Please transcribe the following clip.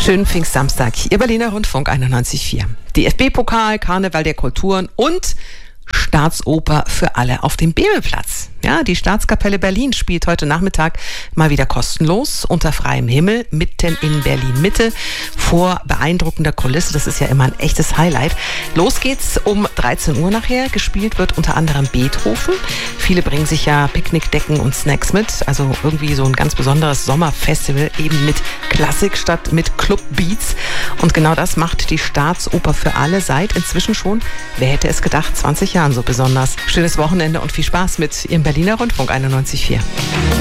Schönen Pfingstsamstag, Ihr Berliner Rundfunk 91.4. DFB-Pokal, Karneval der Kulturen und Staatsoper für alle auf dem Bebelplatz. Ja, die Staatskapelle Berlin spielt heute Nachmittag mal wieder kostenlos unter freiem Himmel mitten in Berlin-Mitte vor beeindruckender Kulisse. Das ist ja immer ein echtes Highlight. Los geht's um 13 Uhr nachher. Gespielt wird unter anderem Beethoven. Viele bringen sich ja Picknickdecken und Snacks mit. Also irgendwie so ein ganz besonderes Sommerfestival eben mit Klassik statt mit Clubbeats. Und genau das macht die Staatsoper für alle seit inzwischen schon, wer hätte es gedacht, 20 Jahren so besonders. Schönes Wochenende und viel Spaß mit Ihrem Berliner Rundfunk 91.4.